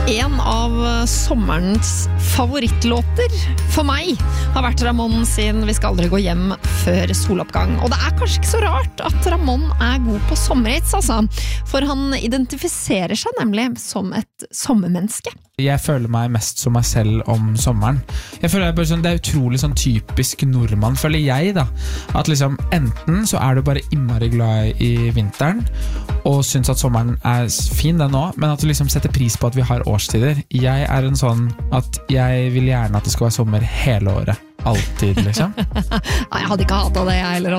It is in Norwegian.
En av sommerens favorittlåter for meg har vært Ramón sin Vi skal aldri gå hjem før soloppgang. Og det kanskje ikke så rart at Ramón god på sommerhits, altså. For han identifiserer seg nemlig som et sommermenneske. Jeg føler meg mest som meg selv om sommeren. Jeg føler bare sånn, det utrolig sånn typisk nordmann, føler jeg da. At liksom, enten så du bare innmari glad i vinteren, og synes at sommeren fin den også, men at du liksom setter pris på at vi har årstider. Jeg en sånn at jeg vil gjerne at det skal være sommer hele året. Alltid, liksom. Jeg hadde ikke hatet det, jeg heller.